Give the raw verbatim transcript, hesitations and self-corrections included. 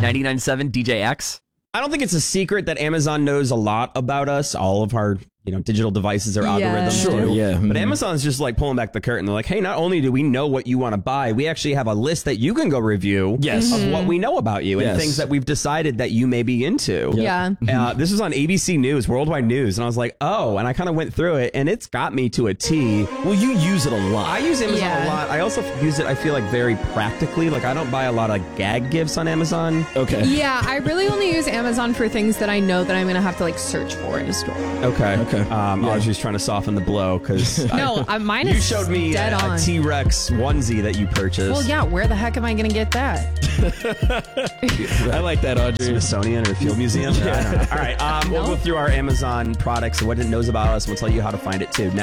ninety-nine point seven D J X. I don't think it's a secret that Amazon knows a lot about us, all of our, you know, digital devices or Yeah. algorithms. Sure, do. yeah. But Mhm. Amazon's just like pulling back the curtain. They're like, hey, not only do we know what you want to buy, we actually have a list that you can go review Yes. of what we know about you and Yes. things that we've decided that you may be into. Yeah. Uh, this was on A B C News, Worldwide News, and I was like, oh, and I kind of went through it, and it's got me to a T. Well, you use it a lot. I use Amazon Yeah. a lot. I also use it, I feel like, very practically. Like, I don't buy a lot of gag gifts on Amazon. Okay. Yeah, I really only use Amazon for things that I know that I'm going to have to like search for in a store. Okay. Okay. Um, Yeah. I was just trying to soften the blow because No, uh, mine you is showed me dead a, on. a T-Rex onesie that you purchased. Well, yeah, where the heck am I going to get that? I like that, Audrey. Smithsonian or Field Museum? I don't know. All right. Um, We'll No. go through our Amazon products and what it knows about us. We'll tell you how to find it too next.